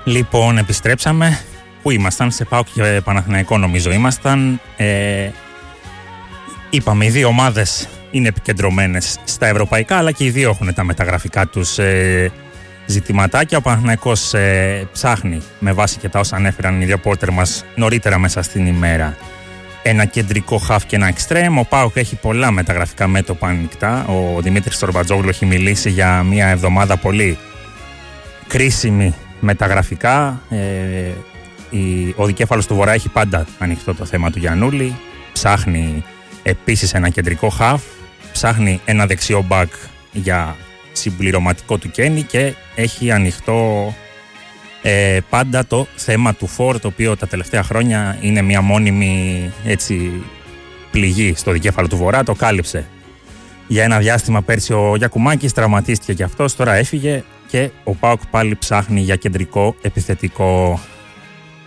Λοιπόν, επιστρέψαμε. Πού ήμασταν? Σε ΠΑΟΚ και Παναθηναϊκό νομίζω ήμασταν. Είπαμε, οι δύο ομάδες είναι επικεντρωμένες στα ευρωπαϊκά, αλλά και οι δύο έχουν τα μεταγραφικά τους ζητηματάκια. Ο Παναθηναϊκός ψάχνει, με βάση και τα όσα ανέφεραν οι δύο πόρτερ μας νωρίτερα μέσα στην ημέρα, ένα κεντρικό χαφ και ένα εξτρέμ. Ο ΠΑΟΚ έχει πολλά μεταγραφικά μέτωπα ανοιχτά. Ο Δημήτρης Τσορμπατζόγλου έχει μιλήσει για μια εβδομάδα πολύ κρίσιμη μεταγραφικά. Ο δικέφαλος του Βορρά έχει πάντα ανοιχτό το θέμα του Γιαννούλη. Ψάχνει επίσης ένα κεντρικό χαφ. Ψάχνει ένα δεξιό μπακ για συμπληρωματικό του Κένι και έχει ανοιχτό πάντα το θέμα του φορ, το οποίο τα τελευταία χρόνια είναι μια μόνιμη πληγή στο δικέφαλο του Βορρά. Το κάλυψε για ένα διάστημα πέρσι ο Γιακουμάκης, τραυματίστηκε και αυτός, τώρα έφυγε και ο ΠΑΟΚ πάλι ψάχνει για κεντρικό επιθετικό.